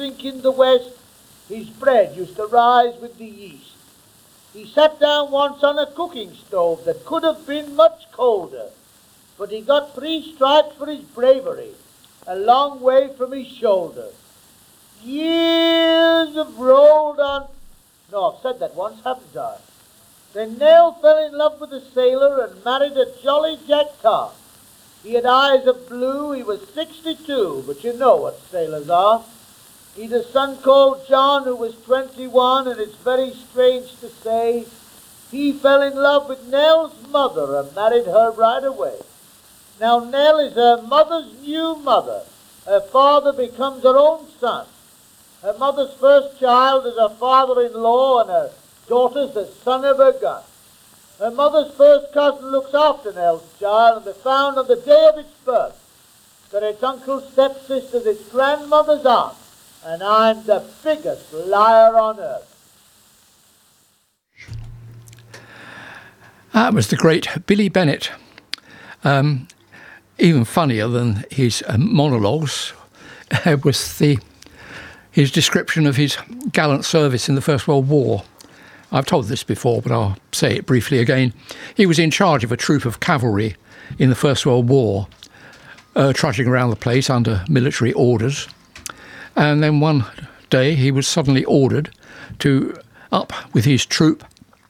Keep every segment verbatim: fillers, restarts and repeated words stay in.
drink in the west, his bread used to rise with the yeast. He sat down once on a cooking stove that could have been much colder, but he got three stripes for his bravery, a long way from his shoulder. Years have rolled on. No, I've said that once, haven't I? Then Nell fell in love with a sailor and married a jolly Jack Tar. He had eyes of blue, he was sixty-two, but you know what sailors are. He'd a son called John who was twenty-one, and it's very strange to say he fell in love with Nell's mother and married her right away. Now Nell is her mother's new mother. Her father becomes her own son. Her mother's first child is her father-in-law, and her daughter's the son of her gun. Her mother's first cousin looks after Nell's child, and they found on the day of its birth that its uncle's stepsister's its grandmother's aunt, and I'm the biggest liar on earth. That was the great Billy Bennett. Um, even funnier than his uh, monologues uh, was the his description of his gallant service in the First World War. I've told this before, but I'll say it briefly again. He was in charge of a troop of cavalry in the First World War, uh, trudging around the place under military orders. And then one day he was suddenly ordered to up with his troop,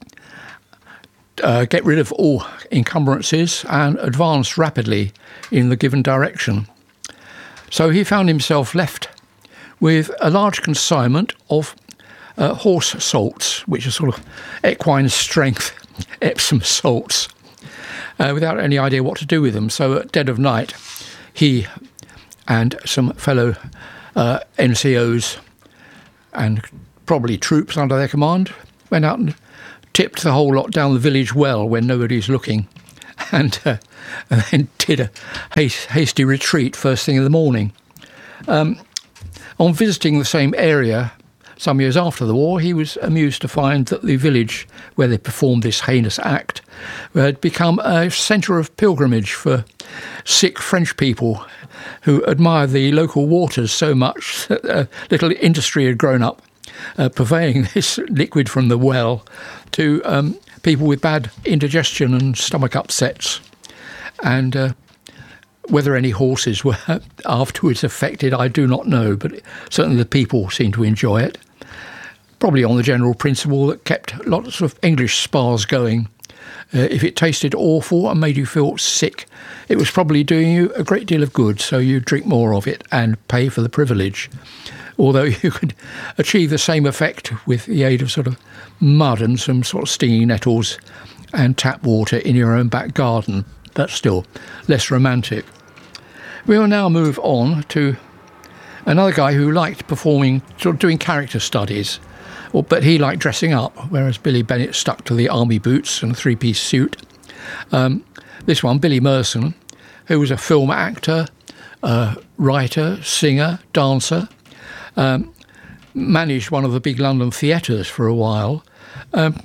uh, get rid of all encumbrances and advance rapidly in the given direction. So he found himself left with a large consignment of uh, horse salts, which are sort of equine strength Epsom salts, uh, without any idea what to do with them. So at dead of night, he and some fellow uh, N C Os and probably troops under their command went out and tipped the whole lot down the village well when nobody's looking, and, uh, and then did a hasty retreat first thing in the morning. Um, on visiting the same area some years after the war, he was amused to find that the village where they performed this heinous act had become a centre of pilgrimage for sick French people who admired the local waters so much that a little industry had grown up uh, purveying this liquid from the well to um, people with bad indigestion and stomach upsets. And uh, whether any horses were afterwards affected, I do not know, but certainly the people seemed to enjoy it. Probably on the general principle that kept lots of English spas going. Uh, if it tasted awful and made you feel sick, it was probably doing you a great deal of good, so you drink more of it and pay for the privilege. Although you could achieve the same effect with the aid of sort of mud and some sort of stinging nettles and tap water in your own back garden. That's still less romantic. We will now move on to another guy who liked performing, sort of doing character studies, or, but he liked dressing up, whereas Billy Bennett stuck to the army boots and a three-piece suit. Um, this one, Billy Merson, who was a film actor, uh, writer, singer, dancer, um, managed one of the big London theatres for a while, um,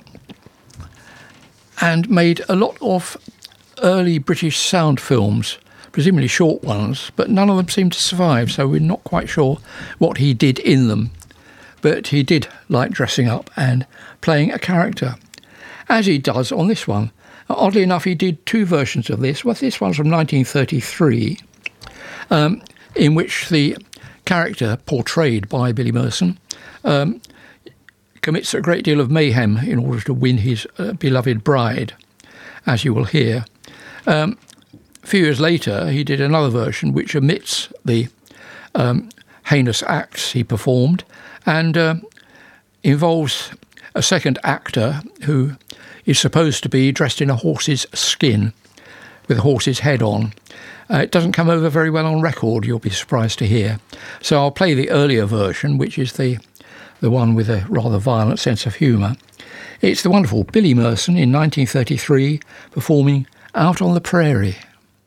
and made a lot of early British sound films, presumably short ones, but none of them seem to survive, so we're not quite sure what he did in them. But he did like dressing up and playing a character, as he does on this one. Oddly enough, he did two versions of this. Well, this one's from nineteen thirty-three, um, in which the character portrayed by Billy Merson um, commits a great deal of mayhem in order to win his uh, beloved bride, as you will hear. Um, a few years later, he did another version which omits the um, heinous acts he performed and uh, involves a second actor who is supposed to be dressed in a horse's skin with a horse's head on. Uh, it doesn't come over very well on record, you'll be surprised to hear. So I'll play the earlier version, which is the, the one with a rather violent sense of humour. It's the wonderful Billy Merson in nineteen thirty-three performing Out on the Prairie.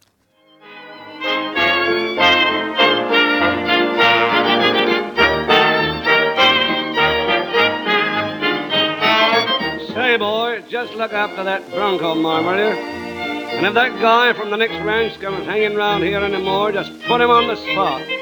Say, boy, just look after that bronco marm, will you? And if that guy from the next ranch comes hanging round here anymore, just put him on the spot.